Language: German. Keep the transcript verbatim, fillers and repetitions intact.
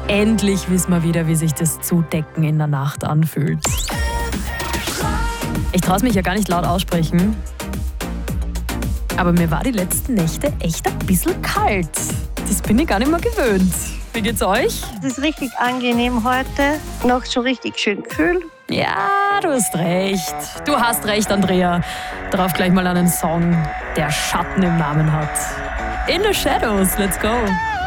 Endlich wissen wir wieder, wie sich das Zudecken in der Nacht anfühlt. Ich traue es mich ja gar nicht laut aussprechen, aber mir war die letzten Nächte echt ein bisschen kalt. Das bin ich gar nicht mehr gewöhnt. Wie geht's euch? Es ist richtig angenehm heute. Noch schon richtig schön kühl. Ja, du hast recht. Du hast recht, Andrea. Darauf gleich mal einen Song, der Schatten im Namen hat. In the Shadows, let's go.